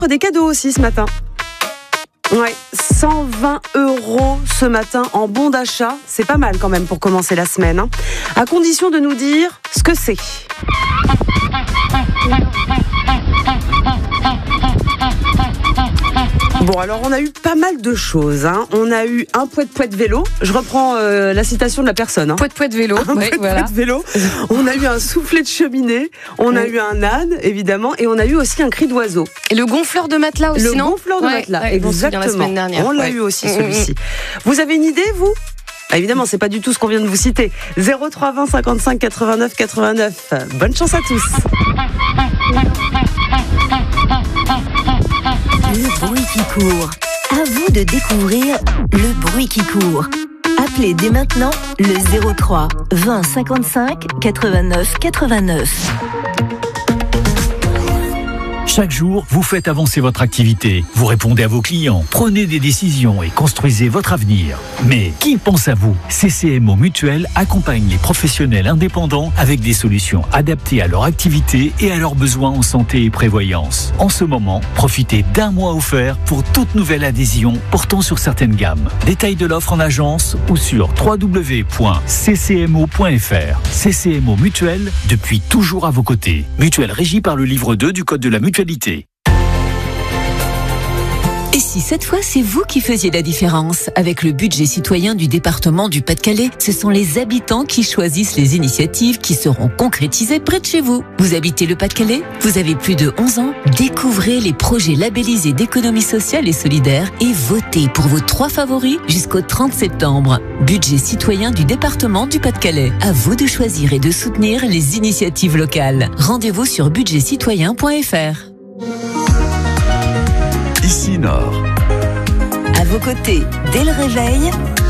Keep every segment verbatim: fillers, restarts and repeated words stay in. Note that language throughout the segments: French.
Des cadeaux aussi ce matin. Ouais, cent vingt euros ce matin en bon d'achat, c'est pas mal quand même pour commencer la semaine, hein. À condition de nous dire ce que c'est. Bon, alors on a eu pas mal de choses, hein. On a eu un poète-poète vélo. Je reprends euh, la citation de la personne. Hein. Poète-poète vélo. Un oui, poète-poète voilà. vélo. On a eu un soufflet de cheminée. On a oui. eu un âne, évidemment. Et on a eu aussi un cri d'oiseau. Et le gonfleur de matelas aussi, Le non gonfleur de ouais, matelas, ouais, exactement. On, la semaine dernière. on l'a ouais. eu aussi, mmh, celui-ci. Mmh. Vous avez une idée, vous ? Ah, évidemment, c'est pas du tout ce qu'on vient de vous citer. zéro trois vingt cinquante-cinq quatre-vingt-neuf quatre-vingt-neuf. Bonne chance à tous. Le bruit qui court. À vous de découvrir le bruit qui court. Appelez dès maintenant le zéro trois vingt cinquante-cinq quatre-vingt-neuf quatre-vingt-neuf. Chaque jour, vous faites avancer votre activité, vous répondez à vos clients, prenez des décisions et construisez votre avenir. Mais qui pense à vous ? C C M O Mutuelle accompagne les professionnels indépendants avec des solutions adaptées à leur activité et à leurs besoins en santé et prévoyance. En ce moment, profitez d'un mois offert pour toute nouvelle adhésion portant sur certaines gammes. Détails de l'offre en agence ou sur w w w point c c m o point f r. C C M O Mutuelle, depuis toujours à vos côtés. Mutuelle régie par le livre deux du Code de la mutualité. Et si cette fois c'est vous qui faisiez la différence? Avec le budget citoyen du département du Pas-de-Calais, ce sont les habitants qui choisissent les initiatives qui seront concrétisées près de chez vous. Vous habitez le Pas-de-Calais? Vous avez plus de onze ans? Découvrez les projets labellisés d'économie sociale et solidaire et votez pour vos trois favoris jusqu'au trente septembre. Budget citoyen du département du Pas-de-Calais. À vous de choisir et de soutenir les initiatives locales. Rendez-vous sur budget citoyen point f r. Ici Nord. À vos côtés, dès le réveil,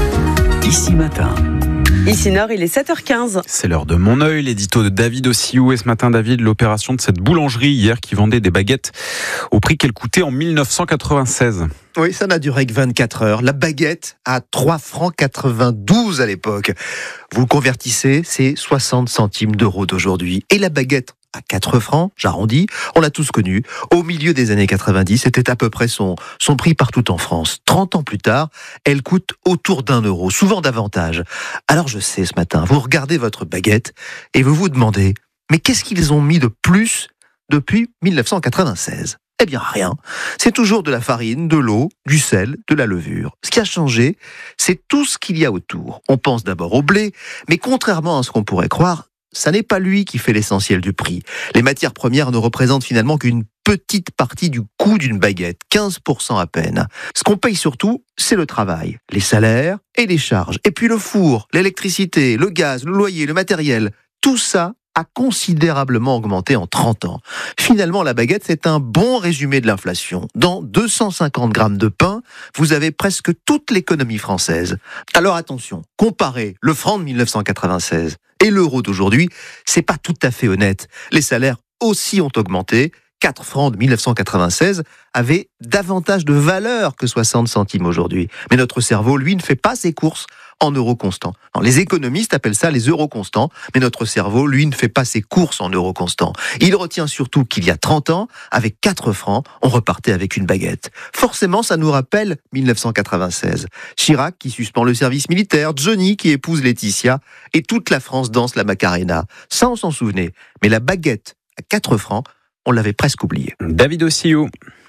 Ici Matin. Ici Nord, il est sept heures quinze. C'est l'heure de Mon œil, l'édito de David Ossiou. Et ce matin, David, l'opération de cette boulangerie hier qui vendait des baguettes au prix qu'elle coûtait en mille neuf cent quatre-vingt-seize. Oui, ça n'a duré que vingt-quatre heures. La baguette à trois francs quatre-vingt-douze à l'époque. Vous le convertissez, c'est soixante centimes d'euros d'aujourd'hui. Et la baguette à quatre francs, j'arrondis, on l'a tous connu. Au milieu des années quatre-vingt-dix, c'était à peu près son, son prix partout en France. trente ans plus tard, elle coûte autour d'un euro, souvent davantage. Alors je sais, ce matin, vous regardez votre baguette et vous vous demandez, mais qu'est-ce qu'ils ont mis de plus depuis mille neuf cent quatre-vingt-seize ? Eh bien rien, c'est toujours de la farine, de l'eau, du sel, de la levure. Ce qui a changé, c'est tout ce qu'il y a autour. On pense d'abord au blé, mais contrairement à ce qu'on pourrait croire, ça n'est pas lui qui fait l'essentiel du prix. Les matières premières ne représentent finalement qu'une petite partie du coût d'une baguette, quinze pour cent à peine. Ce qu'on paye surtout, c'est le travail, les salaires et les charges. Et puis le four, l'électricité, le gaz, le loyer, le matériel, tout ça a considérablement augmenté en trente ans. Finalement, la baguette, c'est un bon résumé de l'inflation. Dans deux cent cinquante grammes de pain, vous avez presque toute l'économie française. Alors attention, comparez le franc de mille neuf cent quatre-vingt-seize et l'euro d'aujourd'hui, c'est pas tout à fait honnête. Les salaires aussi ont augmenté. quatre francs de mille neuf cent quatre-vingt-seize avaient davantage de valeur que soixante centimes aujourd'hui. Mais notre cerveau, lui, ne fait pas ses courses en euros constants. Alors, les économistes appellent ça les euros constants, mais notre cerveau, lui, ne fait pas ses courses en euros constants. Il retient surtout qu'il y a trente ans, avec quatre francs, on repartait avec une baguette. Forcément, ça nous rappelle mille neuf cent quatre-vingt-seize. Chirac qui suspend le service militaire, Johnny qui épouse Laetitia, et toute la France danse la Macarena. Ça, on s'en souvenait. Mais la baguette à quatre francs, on l'avait presque oublié. David Ossiou.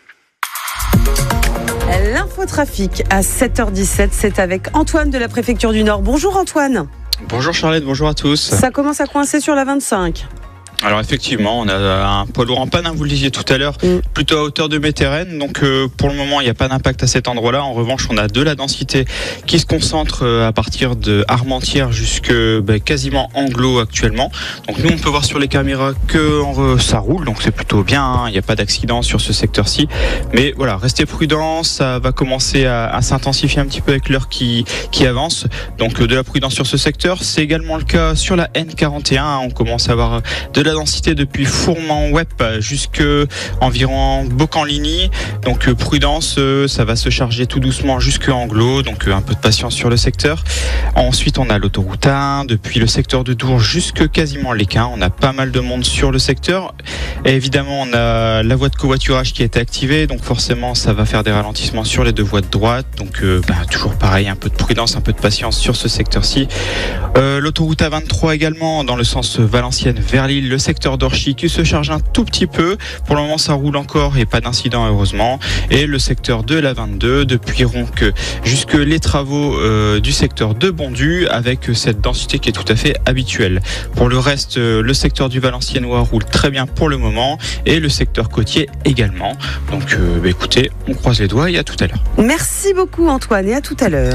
L'infotrafic à sept heures dix-sept, c'est avec Antoine de la préfecture du Nord. Bonjour Antoine. Bonjour Charlotte, bonjour à tous. Ça commence à coincer sur la vingt-cinq. Alors effectivement, on a un poids lourd en panne, hein, vous le disiez tout à l'heure, mm. plutôt à hauteur de Métérène. Donc euh, pour le moment, il n'y a pas d'impact à cet endroit-là. En revanche, on a de la densité qui se concentre euh, à partir de Armentières jusque bah, quasiment Anglo actuellement. Donc nous, on peut voir sur les caméras que euh, ça roule, donc c'est plutôt bien. Hein, il n'y a pas d'accident sur ce secteur-ci. Mais voilà, restez prudents, ça va commencer à, à s'intensifier un petit peu avec l'heure qui, qui avance. Donc euh, de la prudence sur ce secteur. C'est également le cas sur la N quarante et un. Hein, on commence à avoir de la la densité depuis Fourmont-Wep jusque environ Bocanligny. Donc euh, prudence, euh, ça va se charger tout doucement jusque Anglo, donc euh, un peu de patience sur le secteur. Ensuite, on a l'autoroute A un depuis le secteur de Dour jusque quasiment l'Équin. On a pas mal de monde sur le secteur. Et évidemment, on a la voie de covoiturage qui a été activée, donc forcément, ça va faire des ralentissements sur les deux voies de droite. Donc euh, bah, toujours pareil, un peu de prudence, un peu de patience sur ce secteur-ci. Euh, l'autoroute A vingt-trois également dans le sens Valenciennes vers Lille, le secteur d'Orchy qui se charge un tout petit peu. Pour le moment, ça roule encore et pas d'incident heureusement. Et le secteur de la vingt-deux depuis Ronque jusque les travaux euh, du secteur de Bondu avec cette densité qui est tout à fait habituelle. Pour le reste, euh, le secteur du Valenciennois roule très bien pour le moment et le secteur côtier également. Donc euh, bah, écoutez, on croise les doigts et à tout à l'heure. Merci beaucoup Antoine et à tout à l'heure.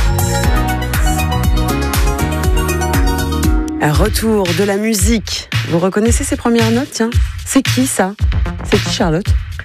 Un retour de la musique. Vous reconnaissez ces premières notes, tiens? C'est qui ça? C'est qui Charlotte?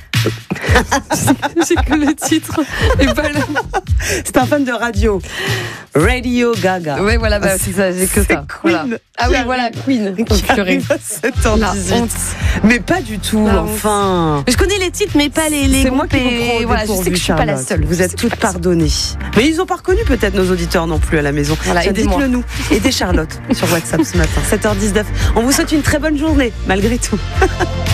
J'ai que le titre et pas le... C'est un fan de radio. Radio Gaga. Ouais, voilà, bah, c'est ça, j'ai que c'est ça. Queen. Voilà. Ah oui, voilà, Queen. Qui arrive à sept heures dix-huit. Mais pas du tout, La enfin. Je connais les titres, mais pas les, les c'est moi groupes. qui vous prends au Et voilà, je dépourvu, sais que je suis pas la Charlotte. seule. Vous êtes toutes pardonnées. Mais ils n'ont pas reconnu peut-être nos auditeurs non plus à la maison. Voilà, Tiens, aidez-moi. dites-le nous. Aidez Charlotte sur WhatsApp ce matin, sept heures dix-neuf. On vous souhaite une très bonne journée, malgré tout.